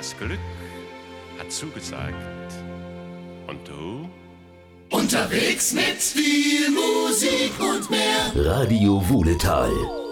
Das Glück hat zugesagt. Und du? Unterwegs mit viel Musik und mehr. Radio Wuhletal.